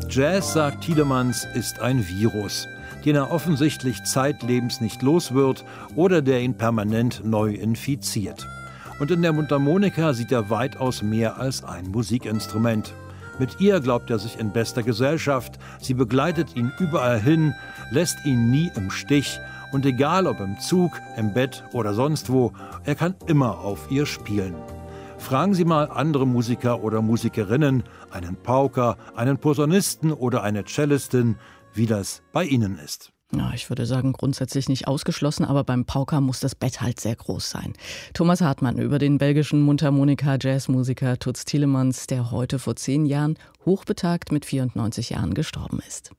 Jazz, sagt Tielemans, ist ein Virus, den er offensichtlich zeitlebens nicht los wird oder der ihn permanent neu infiziert. Und in der Mundharmonika sieht er weitaus mehr als ein Musikinstrument. Mit ihr glaubt er sich in bester Gesellschaft, sie begleitet ihn überall hin, lässt ihn nie im Stich und egal ob im Zug, im Bett oder sonst wo, er kann immer auf ihr spielen. Fragen Sie mal andere Musiker oder Musikerinnen, einen Pauker, einen Posaunisten oder eine Cellistin, wie das bei Ihnen ist. Ja, ich würde sagen, grundsätzlich nicht ausgeschlossen, aber beim Pauker muss das Bett halt sehr groß sein. Thomas Hartmann über den belgischen Mundharmonika-Jazzmusiker Toots Thielemans, der heute vor 10 Jahren hochbetagt mit 94 Jahren gestorben ist.